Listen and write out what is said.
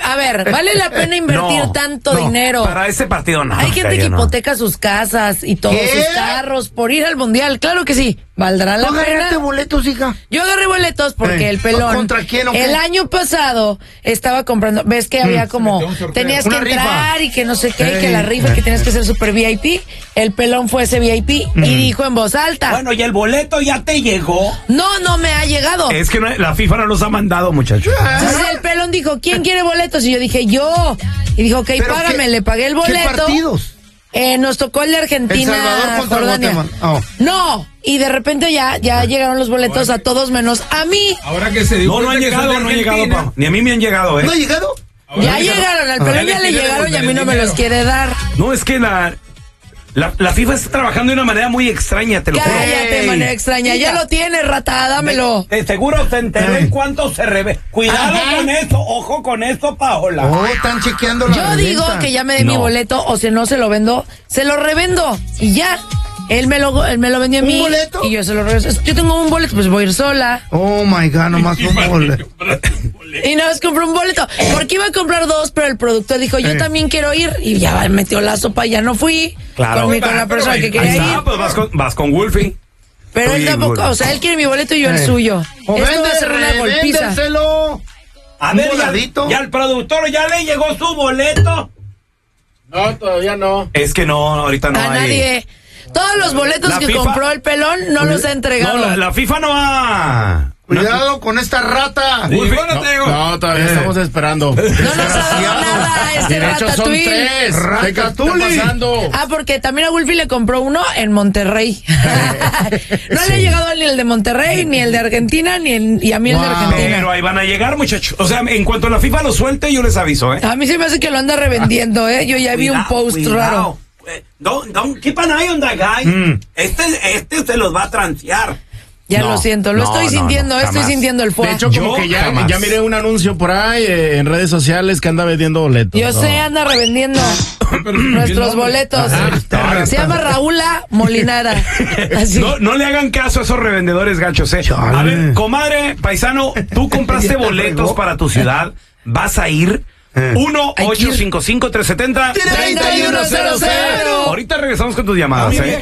A ver, ¿vale la pena invertir tanto dinero? Para ese partido no. Hay gente que hipoteca sus casas y todos sus carros por ir al mundial. Claro que sí. ¿Valdrá la pena? ¿Tú agarraste boletos, hija? Yo agarré boletos porque el pelón. ¿Contra quién o qué? El año pasado estaba comprando. ¿Ves que había como. Tenías que entrar y que no sé qué, y que la rifa, que tenías que ser super VIP? El pelón fue ese VIP y dijo en voz alta. Bueno, ¿y el boleto ya te llegó? No me ha llegado. Es que la FIFA no los ha mandado, muchachos. Entonces el pelón dijo, ¿quién quiere boletos? Y yo dije, yo. Y dijo, ok, págame, le pagué el boleto. ¿Qué partidos? Nos tocó el de Argentina. El Salvador contra Jordania. Guatemala. No, y de repente ya llegaron los boletos a todos menos a mí. Ahora que se dijo. No han llegado, Pau. Ni a mí me han llegado, ¿No ha llegado? Ya llegaron, al pelón ya le llegaron y a mí no me los quiere dar. No, es que la FIFA está trabajando de una manera muy extraña, te lo juro. Cállate, de manera extraña. Ya lo tienes, rata, dámelo. De seguro se enteró en cuánto se revende. Cuidado con eso, ojo con eso, Paola. Oh, están chequeando la Yo digo que ya me dé mi boleto, o si no se lo vendo, se lo revendo y ya. Él me lo vendió a mí. ¿Un boleto? Y yo se lo regreso. Yo tengo un boleto, pues voy a ir sola. Oh my God, nomás un boleto. Y no, compré un boleto. Porque iba a comprar dos, pero el productor dijo, yo también quiero ir. Y ya me metió la sopa, ya no fui. Claro. Con la persona que quería ir. Pues vas con Wolfie. Pero él tampoco, o sea, él quiere mi boleto y yo el suyo. O Esto va a ser una golpiza. véndeselo. A ver, ya al productor ya le llegó su boleto. No, todavía no. Es que no, ahorita no A hay. nadie. Todos los boletos La que FIFA compró el pelón no los ha entregado. No, la FIFA no ha. Cuidado con esta rata. No, todavía estamos esperando. No nos ha dado nada ese De hecho, son Ratatouille. 3. ¿Qué está pasando? Ah, porque también a Wolfie le compró uno en Monterrey. No le ha llegado ni el de Monterrey, ni el de Argentina, y a mí el de Argentina. Pero ahí van a llegar, muchachos. O sea, en cuanto la FIFA lo suelte, yo les aviso, ¿eh? A mí se me hace que lo anda revendiendo, ¿eh? Yo ya vi un post raro. Don't keep an eye on that guy. Este se los va a transear. Ya lo siento, lo estoy sintiendo, estoy jamás. sintiendo el fuego. De hecho, como que ya miré un anuncio por ahí en redes sociales que anda vendiendo boletos. Yo sé, anda revendiendo nuestros boletos. Se llama Raúla Molinara. Así. No le hagan caso a esos revendedores gachos, ¿eh? A ver, comadre, paisano, tú compraste boletos para tu ciudad. ¿Vas a ir? 1-855-370-3100. Ahorita regresamos con tus llamadas, ¿eh?